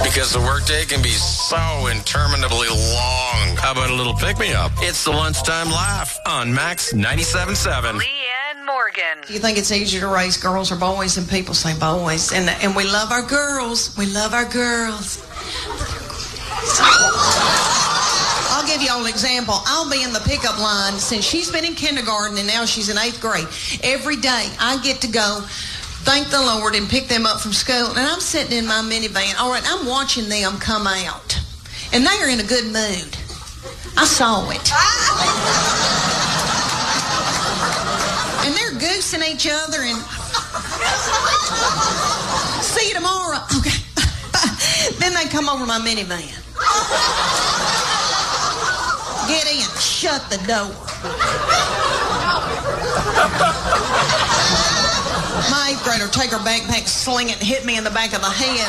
because the workday can be so interminably long. How about a little pick-me-up? It's the Lunchtime Laugh on Max 97.7. Leanne Morgan. Do you think it's easier to raise girls or boys? And people say boys. And we love our girls. We love our girls. I'll give you all an example. I'll be in the pickup line since she's been in kindergarten and now she's in 8th grade. Every day I get to go thank the Lord and pick them up from school. And I'm sitting in my minivan. All right, I'm watching them come out. And they are in a good mood. I saw it. And they're goosing each other and see you tomorrow. Okay. Then they come over my minivan. Get in. Shut the door. My 8th grader take her backpack, sling it, and hit me in the back of the head.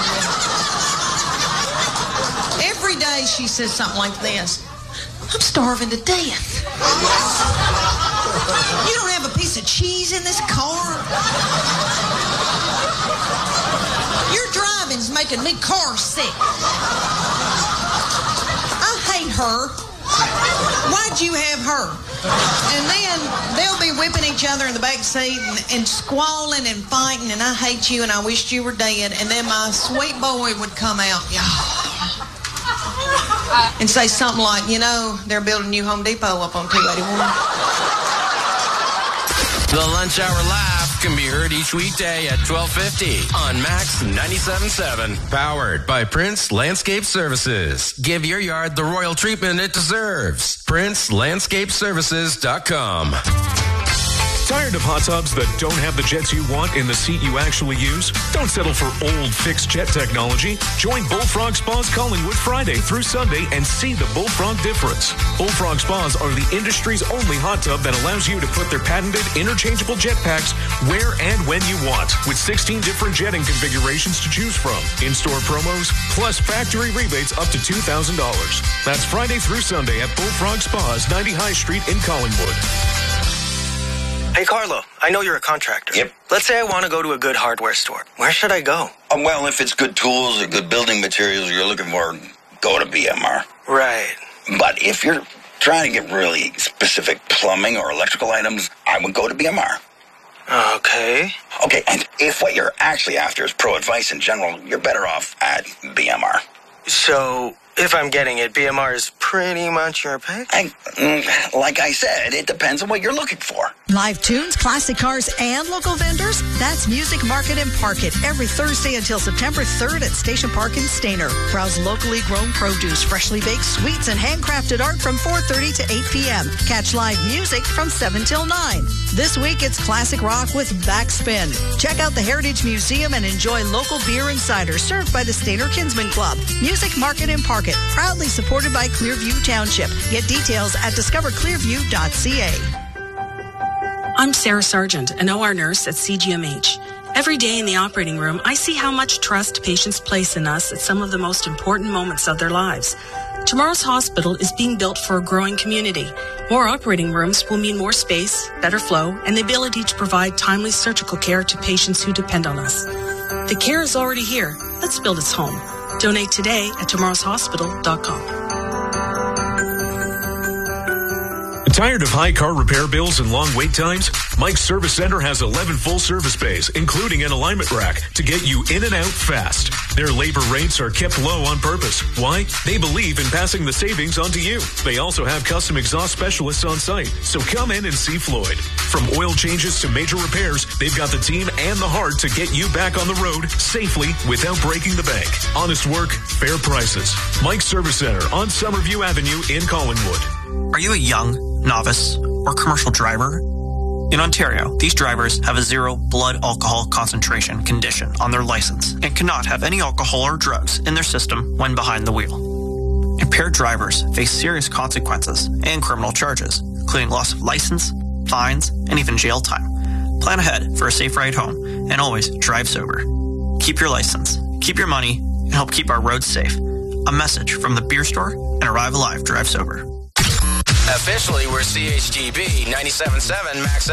Every day she says something like this. I'm starving to death. You don't have a piece of cheese in this car? Your driving's making me car sick. I hate her. Why'd you have her? And then they'll be whipping each other in the back seat and squalling and fighting, and I hate you and I wished you were dead. And then my sweet boy would come out and say something like, you know, they're building a new Home Depot up on 281. The Lunch Hour Laugh can be heard each weekday at 12:50 on Max 97.7. Powered by Prince Landscape Services. Give your yard the royal treatment it deserves. PrinceLandscapeServices.com. Tired of hot tubs that don't have the jets you want in the seat you actually use? Don't settle for old fixed jet technology. Join Bullfrog Spas Collingwood Friday through Sunday and see the Bullfrog difference. Bullfrog Spas are the industry's only hot tub that allows you to put their patented interchangeable jet packs where and when you want, with 16 different jetting configurations to choose from, in-store promos, plus factory rebates up to $2,000. That's Friday through Sunday at Bullfrog Spas, 90 High Street in Collingwood. Hey, Carlo, I know you're a contractor. Yep. Let's say I want to go to a good hardware store. Where should I go? Well, if it's good tools or good building materials you're looking for, go to BMR. Right. But if you're trying to get really specific plumbing or electrical items, I would go to BMR. Okay. Okay, and if what you're actually after is pro advice in general, you're better off at BMR. So, if I'm getting it, BMR is pretty much your pick? Like I said, it depends on what you're looking for. Live tunes, classic cars, and local vendors? That's Music Market and Park It every Thursday until September 3rd at Station Park in Stayner. Browse locally grown produce, freshly baked sweets, and handcrafted art from 4:30 to 8 p.m. Catch live music from 7 till 9. This week, it's classic rock with Backspin. Check out the Heritage Museum and enjoy local beer and cider served by the Stayner Kinsman Club. Music Market and Park It, proudly supported by Clearview Township. Get details at discoverclearview.ca. I'm Sarah Sargent, an OR nurse at CGMH. Every day in the operating room, I see how much trust patients place in us at some of the most important moments of their lives. Tomorrow's hospital is being built for a growing community. More operating rooms will mean more space, better flow, and the ability to provide timely surgical care to patients who depend on us. The care is already here. Let's build its home. Donate today at tomorrowshospital.com. Tired of high car repair bills and long wait times? Mike's Service Center has 11 full-service bays, including an alignment rack, to get you in and out fast. Their labor rates are kept low on purpose. Why? They believe in passing the savings on to you. They also have custom exhaust specialists on site, so come in and see Floyd. From oil changes to major repairs, they've got the team and the heart to get you back on the road safely without breaking the bank. Honest work, fair prices. Mike's Service Center on Summerview Avenue in Collingwood. Are you a young, novice, or commercial driver? In Ontario, these drivers have a 0 blood alcohol concentration condition on their license and cannot have any alcohol or drugs in their system when behind the wheel. Impaired drivers face serious consequences and criminal charges, including loss of license, fines, and even jail time. Plan ahead for a safe ride home and always drive sober. Keep your license, keep your money, and help keep our roads safe. A message from the Beer Store and Arrive Alive Drive Sober. Officially, we're CHGB 97.7 Max